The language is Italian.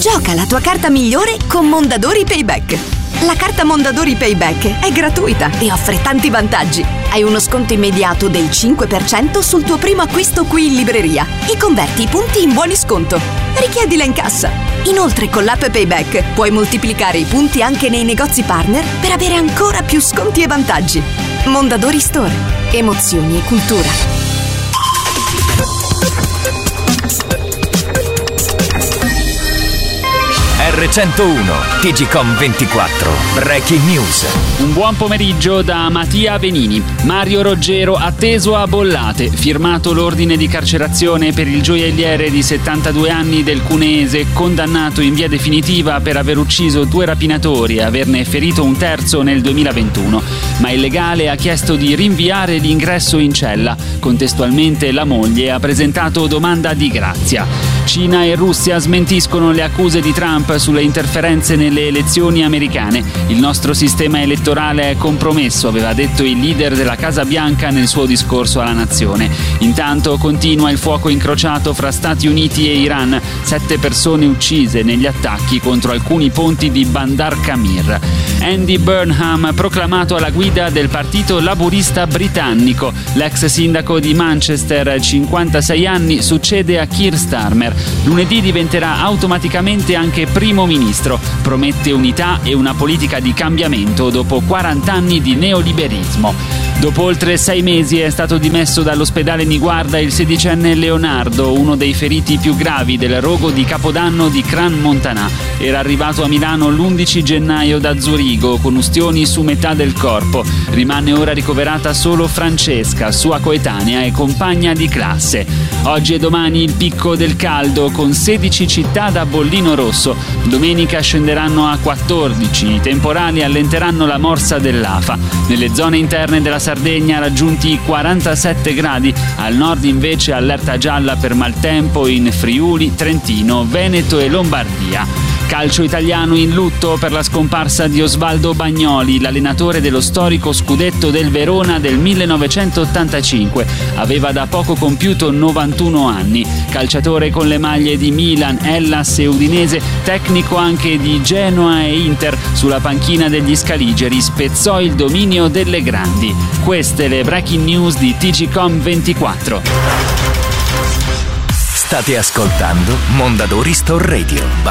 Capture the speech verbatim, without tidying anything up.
Gioca la tua carta migliore con Mondadori Payback. La carta Mondadori Payback è gratuita e offre tanti vantaggi. Hai uno sconto immediato del cinque per cento sul tuo primo acquisto qui in libreria e converti i punti in buoni sconto. Richiedila in cassa. Inoltre con l'app Payback puoi moltiplicare i punti anche nei negozi partner per avere ancora più sconti e vantaggi. Mondadori Store. Emozioni e cultura. erre centouno T G Com ventiquattro Breaking News. Un buon pomeriggio da Mattia Benini. Mario Roggero atteso a Bollate, firmato l'ordine di carcerazione per il gioielliere di settantadue anni del Cuneese, condannato in via definitiva per aver ucciso due rapinatori e averne ferito un terzo nel duemilaventuno, ma il legale ha chiesto di rinviare l'ingresso in cella. Contestualmente la moglie ha presentato domanda di grazia. Cina e Russia smentiscono le accuse di Trump sulle interferenze nelle elezioni americane. Il nostro sistema elettorale è compromesso, aveva detto il leader della Casa Bianca nel suo discorso alla nazione. Intanto continua il fuoco incrociato fra Stati Uniti e Iran. Sette persone uccise negli attacchi contro alcuni ponti di Bandar Kamir. Andy Burnham proclamato alla guida del partito laburista britannico. L'ex sindaco di Manchester, cinquantasei anni, succede a Keir Starmer. Lunedì diventerà automaticamente anche primo ministro. Promette unità e una politica di cambiamento dopo quaranta anni di neoliberismo. Dopo oltre sei mesi è stato dimesso dall'ospedale Niguarda il sedicenne Leonardo, uno dei feriti più gravi del rogo di Capodanno di Crans-Montana. Era arrivato a Milano l'undici gennaio da Zurigo con ustioni su metà del corpo. Rimane ora ricoverata solo Francesca, sua coetanea e compagna di classe. Oggi e domani il picco del caldo con sedici città da bollino rosso. Domenica scenderanno a quattordici. I temporali allenteranno la morsa dell'Afa. Nelle zone interne della Sardegna raggiunti i quarantasette gradi. Al nord invece allerta gialla per maltempo in Friuli, Trentino, Veneto e Lombardia. Calcio italiano in lutto per la scomparsa di Osvaldo Bagnoli, l'allenatore dello storico scudetto del Verona del millenovecentottantacinque. Aveva da poco compiuto novantuno anni. Calciatore con le maglie di Milan, Hellas e Udinese, tecnico anche di Genoa e Inter, sulla panchina degli scaligeri spezzò il dominio delle grandi. Queste le breaking news di T G Com ventiquattro. State ascoltando Mondadori Store Radio.